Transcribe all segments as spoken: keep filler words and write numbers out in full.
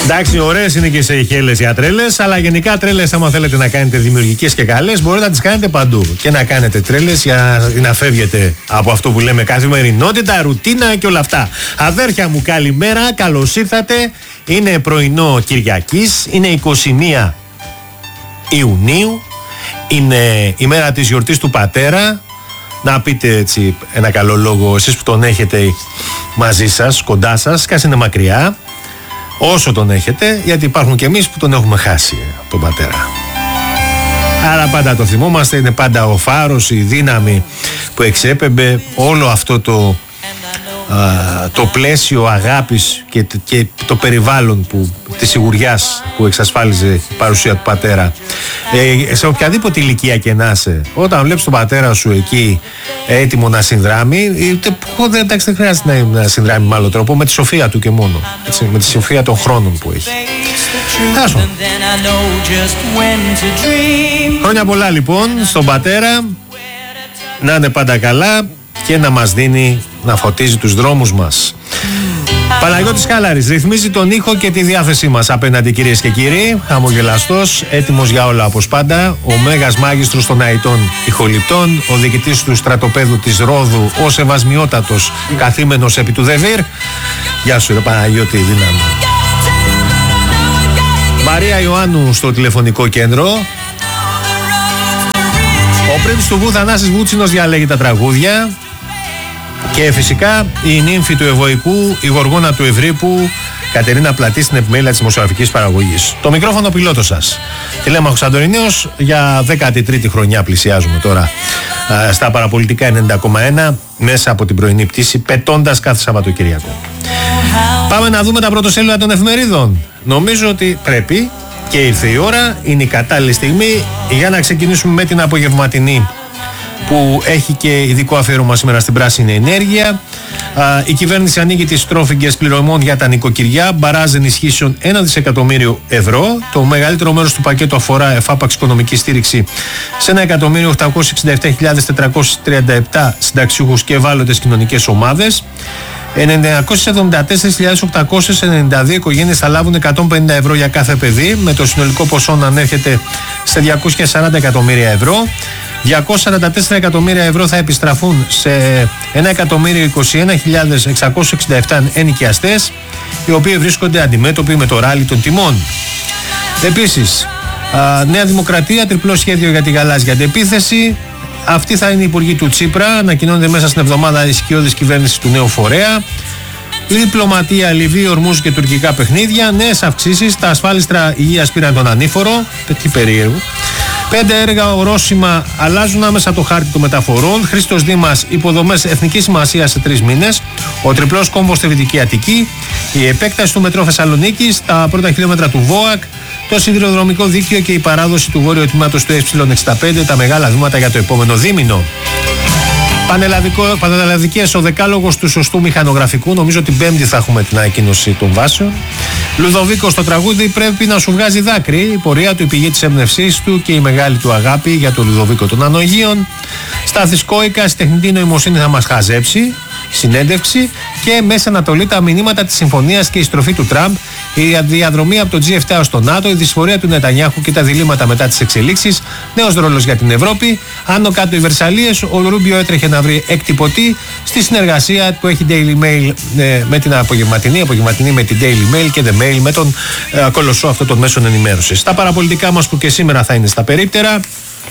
Εντάξει, ωραίες είναι και οι Σεϊχέλες για τρέλες, αλλά γενικά τρέλες, άμα θέλετε να κάνετε δημιουργικές και καλές, μπορείτε να τις κάνετε παντού. Και να κάνετε τρέλες για να φεύγετε από αυτό που λέμε καθημερινότητα, ρουτίνα και όλα αυτά. Αδέρφια μου, καλημέρα, καλώς ήρθατε. Είναι πρωινό Κυριακής, είναι είκοσι μία Ιουνίου, είναι η μέρα της γιορτής του πατέρα. Να πείτε έτσι ένα καλό λόγο εσείς που τον έχετε μαζί σας, κοντά σας, κας είναι μακριά. Όσο τον έχετε, γιατί υπάρχουν και εμείς που τον έχουμε χάσει τον πατέρα. Άρα πάντα το θυμόμαστε, είναι πάντα ο φάρος, η δύναμη που εξέπεμπε όλο αυτό το, α, το πλαίσιο αγάπης και, και το περιβάλλον που, της σιγουριάς που εξασφάλιζε η παρουσία του πατέρα. Ε, σε οποιαδήποτε ηλικία και να είσαι, όταν βλέπεις τον πατέρα σου εκεί έτοιμο να συνδράμει, δεν, εντάξει, δεν χρειάζεται να, να συνδράμει με άλλο τρόπο, με τη σοφία του και μόνο, έτσι, με τη σοφία των χρόνων που έχει. Άσο. Χρόνια πολλά λοιπόν στον πατέρα, να είναι πάντα καλά και να μας δίνει, να φωτίζει τους δρόμους μας. Παναγιώτης Χάλαρης ρυθμίζει τον ήχο και τη διάθεσή μας απέναντι, κυρίες και κύριοι. Χαμογελαστός, έτοιμος για όλα όπως πάντα. Ο μέγας μάγιστρος των αητών ηχοληπτών, ο διοικητής του στρατοπέδου της Ρόδου, ο σεβασμιότατος καθήμενος επί του Δεβίρ. Γεια σου ρε Παναγιώτη, δύναμη. Μαρία Ιωάννου στο τηλεφωνικό κέντρο. Ο πρίντης του Βου, Θανάσης Βούτσινος, διαλέγει τα τραγούδια. Και φυσικά η νύμφη του Ευωικού, η γοργόνα του Ευρύπου, Κατερίνα Πλατή, στην επιμέλεια της δημοσιογραφικής παραγωγής. Το μικρόφωνο πιλότο σας. Τηλέμαχος Αντωνινέος, για δέκατη τρίτη χρονιά πλησιάζουμε τώρα α, στα παραπολιτικά ενενήντα κόμμα ένα, μέσα από την πρωινή πτήση, πετώντας κάθε Σαββατοκυριακό. Πάμε να δούμε τα πρωτοσέλιδα των εφημερίδων. Νομίζω ότι πρέπει και ήρθε η ώρα, είναι η κατάλληλη στιγμή για να ξεκινήσουμε με την απογευματινή, που έχει και ειδικό αφιέρωμα σήμερα στην πράσινη ενέργεια. Α, η κυβέρνηση ανοίγει τις τρόφιγγες πληρωμών για τα νοικοκυριά, μπαράζ ενισχύσεων ένα δισεκατομμύριο ευρώ. Το μεγαλύτερο μέρος του πακέτου αφορά εφάπαξ οικονομική στήριξη σε ένα εκατομμύριο οκτακόσιες εξήντα επτά χιλιάδες τετρακόσιες τριάντα επτά συνταξιούχους και ευάλωτες κοινωνικές ομάδες. εννιακόσιες εβδομήντα τέσσερις χιλιάδες οκτακόσιες ενενήντα δύο οικογένειες θα λάβουν εκατόν πενήντα ευρώ για κάθε παιδί, με το συνολικό ποσό να ανέρχεται σε διακόσια σαράντα εκατομμύρια ευρώ. διακόσια σαράντα τέσσερα εκατομμύρια ευρώ θα επιστραφούν σε ένα εκατομμύριο είκοσι ένα χιλιάδες εξακόσιες εξήντα επτά ενοικιαστές, οι οποίοι βρίσκονται αντιμέτωποι με το ράλι των τιμών. Επίσης, α, Νέα Δημοκρατία, τριπλό σχέδιο για τη γαλάζια αντεπίθεση. Αυτή θα είναι η υπουργή του Τσίπρα. Ανακοινώνεται μέσα στην εβδομάδα η σκιώδης κυβέρνηση του νέου φορέα. Διπλωματία, Λιβύη, ορμούς και τουρκικά παιχνίδια. Νέες αυξήσεις. Τα ασφάλιστρα υγείας πήραν τον ανήφορο. Τι περίεργο. Πέντε έργα ορόσημα αλλάζουν άμεσα το χάρτη των μεταφορών. Χρήστος Δήμας, υποδομές εθνικής σημασίας σε τρεις μήνες. Ο τριπλός κόμβος στη Δυτική Αττική. Η επέκταση του μετρό Θεσσαλονίκης. Τα πρώτα χιλιόμετρα του ΒΟΑΚ. Το σιδηροδρομικό δίκτυο και η παράδοση του βόρειου τμήματος του Ε εξήντα πέντε. Τα μεγάλα βήματα για το επόμενο δίμηνο. Πανελλαδικές, ο δεκάλογος του σωστού μηχανογραφικού. Νομίζω την Πέμπτη θα έχουμε την ανακοίνωση των βάσεων. Λουδοβίκο στο τραγούδι πρέπει να σου βγάζει δάκρυ. Η πορεία του, η πηγή της έμπνευσής του και η μεγάλη του αγάπη για τον Λουδοβίκο των Ανογείων. Στάθης Κόικας, τεχνητή νοημοσύνη θα μας χαζέψει. Συνέντευξη. Και Μέση Ανατολή, τα μηνύματα της συμφωνίας και η στροφή του Τραμπ. Η διαδρομή από το τζι επτά στο ΝΑΤΟ, η δυσφορία του Νετανιάχου και τα διλήμματα μετά τις εξελίξεις. Νέος ρόλος για την Ευρώπη. Άνω κάτω οι Βερσαλίες. Ο Ρούμπιο έτρεχε να βρει εκτυπωτή στη συνεργασία που έχει Daily Mail ε, με την απογευματινή, απογευματινή με την Daily Mail και The Mail με τον ε, κολοσσό αυτό των μέσων ενημέρωσης. Τα παραπολιτικά μας που και σήμερα θα είναι στα περίπτερα.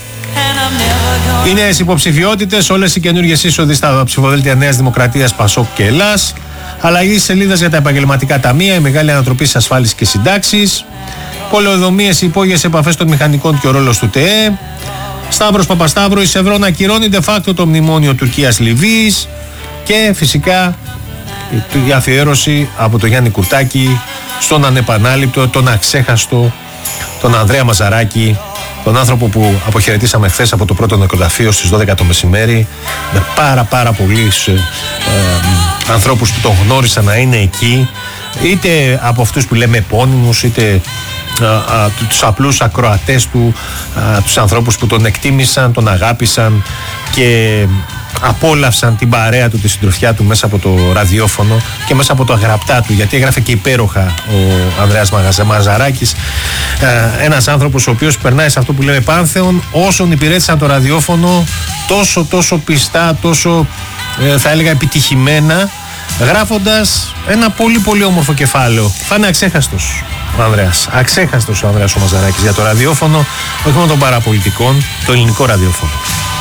Οι νέες υποψηφιότητες, όλες οι καινούργιες είσοδοι στα ψηφοδέλτια Νέας Δημοκρατίας, Πασόκ και Ελλάς. Αλλαγή σελίδας για τα επαγγελματικά ταμεία, η μεγάλη ανατροπή στις ασφάλισης και συντάξεις. Πολεοδομίες, υπόγειες επαφές των μηχανικών και ο ρόλος του ΤΕΕ. Σταύρος Παπασταύρου, η Σευρών ακυρώνει de facto το μνημόνιο Τουρκίας-Λιβύης. Και φυσικά η αφιέρωση από τον Γιάννη Κουρτάκη στον ανεπανάληπτο, τον αξέχαστο, τον Ανδρέα Μαζαράκη, τον άνθρωπο που αποχαιρετήσαμε χθες από το πρώτο νεκροταφείο στις δώδεκα το μεσημέρι, με πάρα πάρα πολλούς ε, ε, ανθρώπους που τον γνώρισαν να είναι εκεί, είτε από αυτούς που λέμε επώνυμους, είτε τους απλούς ακροατές του, α, τους ανθρώπους που τον εκτίμησαν, τον αγάπησαν και απόλαυσαν την παρέα του, τη συντροφιά του μέσα από το ραδιόφωνο και μέσα από τα γραπτά του, γιατί έγραφε και υπέροχα ο Ανδρέας Μαζαράκης, ένας άνθρωπος ο οποίος περνάει σε αυτό που λέμε πάνθεον όσων υπηρέτησαν το ραδιόφωνο τόσο τόσο πιστά, τόσο θα έλεγα επιτυχημένα, γράφοντας ένα πολύ πολύ όμορφο κεφάλαιο. Θα είναι αξέχαστος ο Ανδρέας, αξέχαστος ο Ανδρέας ο Μαζαράκης για το ραδιόφωνο, όχι μόνο των παραπολιτικών, το ελληνικό ραδιόφωνο.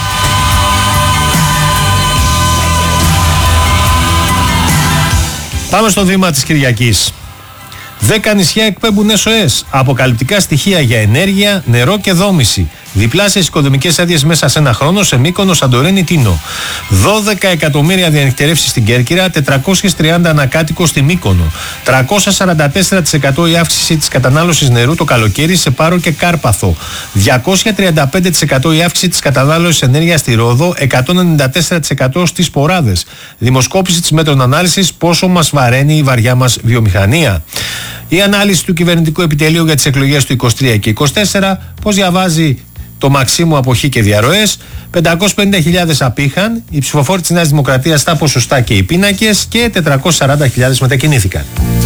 Πάμε στο βήμα της Κυριακής. Δέκα νησιά εκπέμπουν ες ο ες. Αποκαλυπτικά στοιχεία για ενέργεια, νερό και δόμηση. Διπλάσιες οικοδομικές άδειες μέσα σε ένα χρόνο σε Μύκονο, Σαντορίνη, Τίνο. δώδεκα εκατομμύρια διανυκτερεύσεις στην Κέρκυρα, τετρακόσιες τριάντα ανακάτοικο στη Μύκονο. τριακόσια σαράντα τέσσερα τοις εκατό η αύξηση της κατανάλωσης νερού το καλοκαίρι σε Πάρο και Κάρπαθο. διακόσια τριάντα πέντε τοις εκατό η αύξηση της κατανάλωσης ενέργειας στη Ρόδο, εκατόν ενενήντα τέσσερα τοις εκατό στις Ποράδες. Δημοσκόπηση της μέτρων ανάλυσης πόσο μας βαραίνει η βαριά μας βιομηχανία. Η ανάλυση του κυβερνητικού επιτελείου για τις εκλογές του είκοσι τρία και είκοσι τέσσερα, πώς διαβάζει το Μαξίμου αποχή και διαρροές, πεντακόσιες πενήντα χιλιάδες απήχαν, οι ψηφοφόροι της Νέας Δημοκρατίας στα ποσοστά και οι πίνακες και τετρακόσιες σαράντα χιλιάδες μετακινήθηκαν.